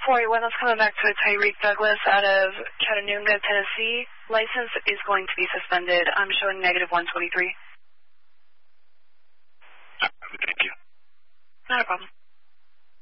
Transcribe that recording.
481, that's coming back to Tyreek Douglas out of Chattanooga, Tennessee. License is going to be suspended. I'm showing negative 123. Thank you. Not a problem.